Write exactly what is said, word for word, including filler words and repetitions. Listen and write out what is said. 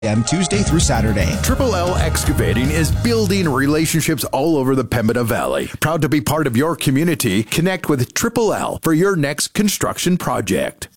p.m. Tuesday through Saturday. Triple L Excavating is building relationships all over the Pembina Valley. Proud to be part of your community. Connect with Triple L for your next construction project.